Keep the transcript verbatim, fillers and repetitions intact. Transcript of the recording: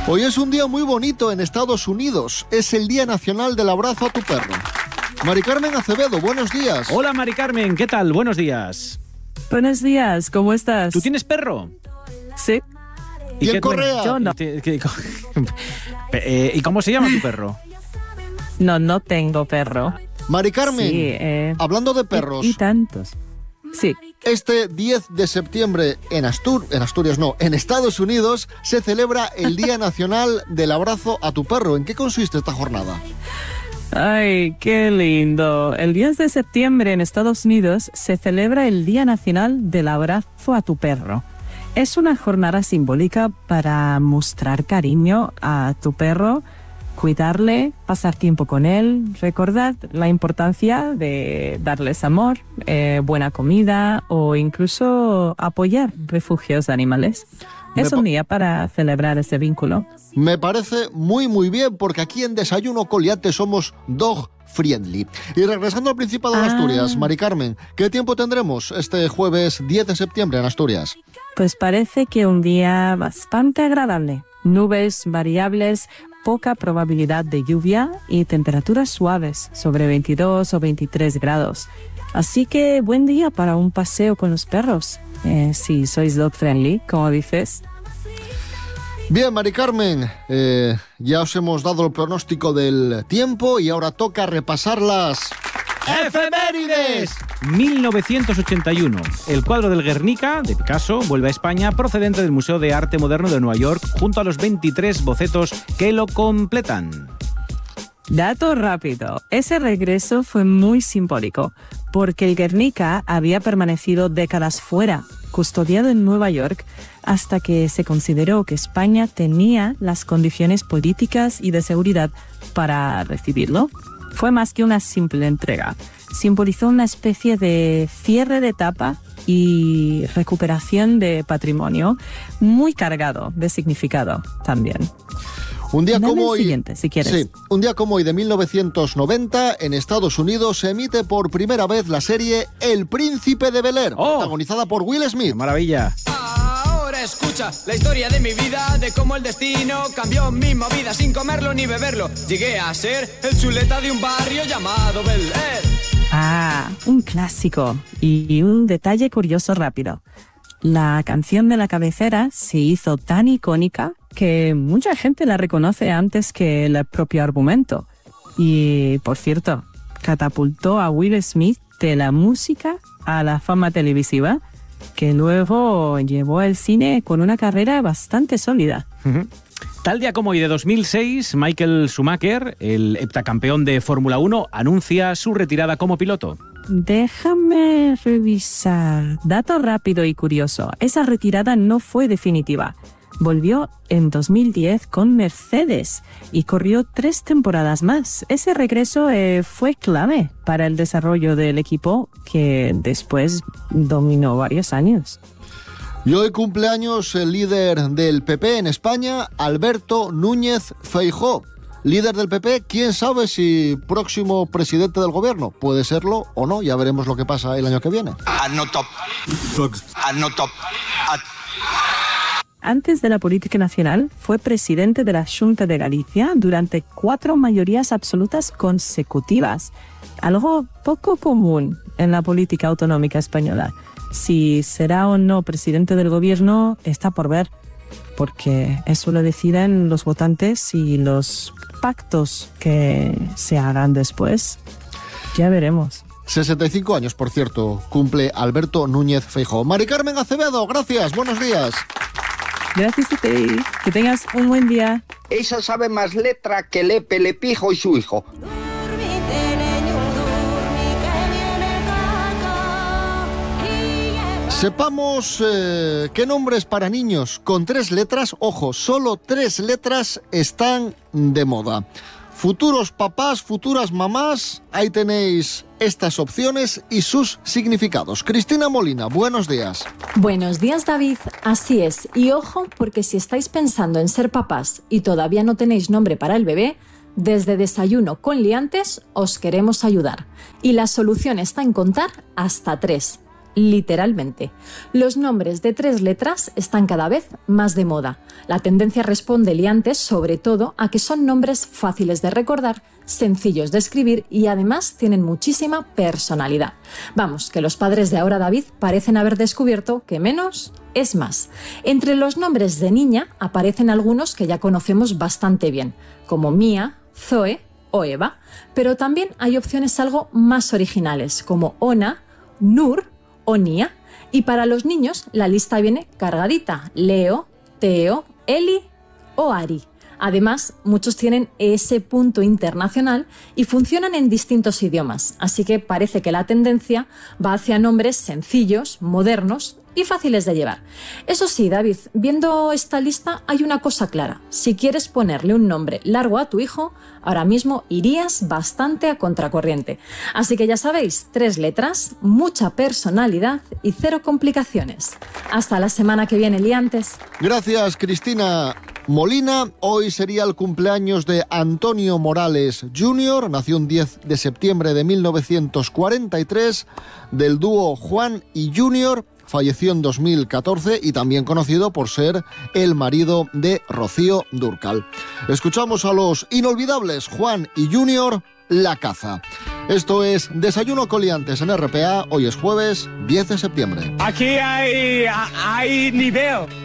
Hoy es un día muy bonito en Estados Unidos. Es el Día Nacional del Abrazo a tu Perro. Mari Carmen Acevedo, buenos días. Hola Mari Carmen, ¿qué tal? Buenos días. Buenos días, ¿cómo estás? ¿Tú tienes perro? Sí. ¿Y, ¿Y en Correa? Yo no. ¿Y cómo se llama tu perro? No, no tengo perro. Mari Carmen, sí, eh, hablando de perros. Y, y tantos. Sí. Este diez de septiembre en, Astur en Asturias, no, en Estados Unidos se celebra el Día Nacional del Abrazo a tu Perro. ¿En qué consiste esta jornada? Ay, qué lindo. El diez de septiembre en Estados Unidos se celebra el Día Nacional del Abrazo a tu Perro. Es una jornada simbólica para mostrar cariño a tu perro, cuidarle, pasar tiempo con él, recordar la importancia de darles amor, eh, buena comida o incluso apoyar refugios animales. Es un día para celebrar ese vínculo. Me parece muy muy bien, porque aquí en Desayuno Coliante somos dog friendly. Y regresando al Principado de ah. Asturias, Mari Carmen, ¿qué tiempo tendremos este jueves diez de septiembre en Asturias? Pues parece que un día bastante agradable. Nubes variables, poca probabilidad de lluvia y temperaturas suaves, sobre veintidós o veintitrés grados. Así que buen día para un paseo con los perros, eh, si sois dog friendly, como dices. Bien, Mari Carmen, eh, ya os hemos dado el pronóstico del tiempo y ahora toca repasar las efemérides. mil novecientos ochenta y uno. El cuadro del Guernica, de Picasso, vuelve a España procedente del Museo de Arte Moderno de Nueva York, junto a los veintitrés bocetos que lo completan. Dato rápido. Ese regreso fue muy simbólico, porque el Guernica había permanecido décadas fuera, custodiado en Nueva York, hasta que se consideró que España tenía las condiciones políticas y de seguridad para recibirlo. Fue más que una simple entrega. Simbolizó una especie de cierre de etapa y recuperación de patrimonio, muy cargado de significado también. Un día Dame como el hoy, siguiente, si quieres. Sí, un día como hoy de mil novecientos noventa, en Estados Unidos se emite por primera vez la serie El Príncipe de Bel-Air, oh, protagonizada por Will Smith. ¡Qué maravilla! Ahora escucha la historia de mi vida, de cómo el destino cambió mi movida sin comerlo ni beberlo. Llegué a ser el chuleta de un barrio llamado Bel-Air. Ah, un clásico. Y un detalle curioso rápido. La canción de la cabecera se hizo tan icónica que mucha gente la reconoce antes que el propio argumento. Y, por cierto, catapultó a Will Smith de la música a la fama televisiva, que luego llevó al cine con una carrera bastante sólida. Uh-huh. Tal día como hoy de dos mil seis, Michael Schumacher, el heptacampeón de Fórmula uno, anuncia su retirada como piloto. Déjame revisar. Dato rápido y curioso. Esa retirada no fue definitiva. Volvió en dos mil diez con Mercedes y corrió tres temporadas más. Ese regreso eh, fue clave para el desarrollo del equipo, que después dominó varios años. Y hoy cumpleaños el líder del P P en España, Alberto Núñez Feijóo. Líder del P P, quién sabe si próximo presidente del gobierno. Puede serlo o no, ya veremos lo que pasa el año que viene. Anoto. Anoto. Antes de la política nacional, fue presidente de la Xunta de Galicia durante cuatro mayorías absolutas consecutivas, algo poco común en la política autonómica española. Si será o no presidente del gobierno está por ver, porque eso lo deciden los votantes y los pactos que se hagan después. Ya veremos. sesenta y cinco años, por cierto, cumple Alberto Núñez Feijóo. Mari Carmen Acevedo, gracias, buenos días. Gracias a ti. Que tengas un buen día. Esa sabe más letra que Lepe, Lepijo y su hijo. Sepamos eh, qué nombres para niños con tres letras, ojo, solo tres letras están de moda. Futuros papás, futuras mamás, ahí tenéis estas opciones y sus significados. Cristina Molina, buenos días. Buenos días, David. Así es. Y ojo, porque si estáis pensando en ser papás y todavía no tenéis nombre para el bebé, desde Desayuno con Liantes os queremos ayudar. Y la solución está en contar hasta tres. literalmente. Los nombres de tres letras están cada vez más de moda. La tendencia responde, liantes, sobre todo a que son nombres fáciles de recordar, sencillos de escribir y además tienen muchísima personalidad. Vamos, que los padres de ahora, David, parecen haber descubierto que menos es más. Entre los nombres de niña aparecen algunos que ya conocemos bastante bien, como Mía, Zoe o Eva, pero también hay opciones algo más originales, como Ona, Nur o Nia. Y para los niños la lista viene cargadita: Leo, Teo, Eli o Ari. Además, muchos tienen ese punto internacional y funcionan en distintos idiomas, así que parece que la tendencia va hacia nombres sencillos, modernos y fáciles de llevar. Eso sí, David, viendo esta lista hay una cosa clara: si quieres ponerle un nombre largo a tu hijo, ahora mismo irías bastante a contracorriente. Así que ya sabéis, tres letras, mucha personalidad y cero complicaciones. Hasta la semana que viene, liantes. Gracias, Cristina Molina. Hoy sería el cumpleaños de Antonio Morales junior, nació el diez de septiembre de mil novecientos cuarenta y tres, del dúo Juan y Junior. Falleció en dos mil catorce y también conocido por ser el marido de Rocío Dúrcal. Escuchamos a los inolvidables Juan y Junior, La Caza. Esto es Desayuno con Liantes en R P A. Hoy es jueves diez de septiembre. Aquí hay, hay nivel.